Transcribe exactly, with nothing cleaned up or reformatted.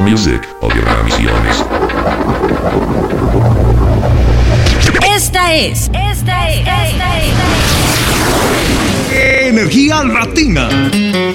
Music Audiovisuales. Esta es, esta es, esta es, esta es. Energía Latina.